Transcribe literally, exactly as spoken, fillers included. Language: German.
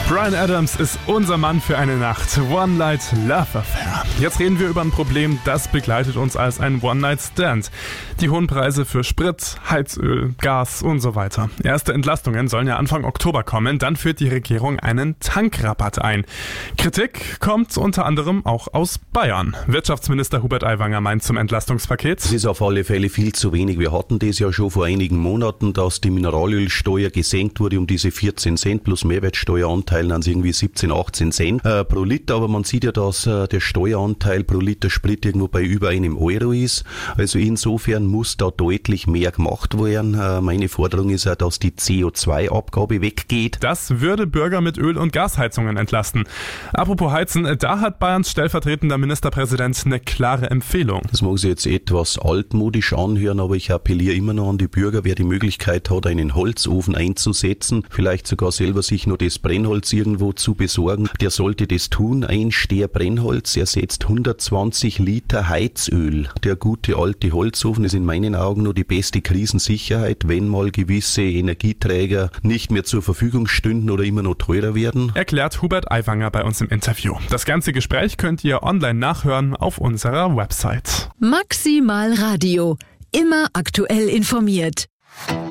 Bryan Adams ist unser Mann für eine Nacht. One-Night Love Affair. Jetzt reden wir über ein Problem, das begleitet uns als ein One-Night-Stand. Die hohen Preise für Sprit, Heizöl, Gas und so weiter. Erste Entlastungen sollen ja Anfang Oktober kommen. Dann führt die Regierung einen Tankrabatt ein. Kritik kommt unter anderem auch aus Bayern. Wirtschaftsminister Hubert Aiwanger meint zum Entlastungspaket: Es ist auf alle Fälle viel zu wenig. Wir hatten das ja schon vor einigen Monaten, dass die Mineralölsteuer gesenkt wurde um diese vierzehn Cent plus Mehrwertsteueranteil an irgendwie siebzehn, achtzehn Cent äh, pro Liter. Aber man sieht ja, dass äh, der Steueranteil pro Liter Sprit irgendwo bei über einem Euro ist. Also insofern muss da deutlich mehr gemacht werden. Äh, meine Forderung ist ja, dass die C O zwei Abgabe weggeht. Das würde Bürger mit Öl- und Gasheizungen entlasten. Apropos Heizen, da hat Bayerns stellvertretender Ministerpräsident eine klare Empfehlung. Das mag sich jetzt etwas altmodisch anhören, aber ich appelliere immer noch an die Bürger, wer die Möglichkeit hat, einen Holzofen einzusetzen, vielleicht sogar selber sich nur das Brennholz irgendwo zu besorgen, der sollte das tun. Ein Ster Brennholz ersetzt hundertzwanzig Liter Heizöl. Der gute alte Holzofen ist in meinen Augen nur die beste Krisensicherheit, wenn mal gewisse Energieträger nicht mehr zur Verfügung stünden oder immer noch teurer werden. Erklärt Hubert Aiwanger bei uns im Interview. Das ganze Gespräch könnt ihr online nachhören auf unserer Website. Maximal Radio. Immer aktuell informiert.